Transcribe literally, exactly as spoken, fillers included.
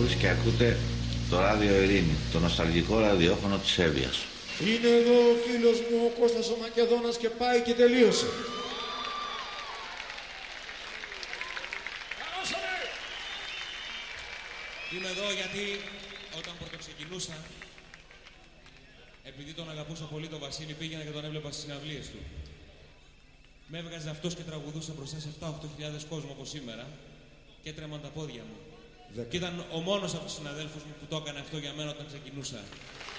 Μανολίδης και ακούτε το ράδιο Ειρήνη, το νοσταλγικό ραδιόφωνο της Εύβοιας. Είναι εδώ ο φίλος μου ο Κώστας ο Μακεδόνας και πάει και τελείωσε. Είμαι εδώ γιατί όταν πρωτοξεκινούσα, επειδή τον αγαπούσα πολύ τον Βασίλη, πήγαινα και τον έβλεπα στις συναυλίες του. Με έβγαζε αυτός και τραγουδούσε μπροστά σε επτά οχτώ χιλιάδες κόσμο όπως σήμερα και έτρεμαν τα πόδια μου. Δεκα. Και ήταν ο μόνος από τους συναδέλφους μου που το έκανε αυτό για μένα όταν ξεκινούσα.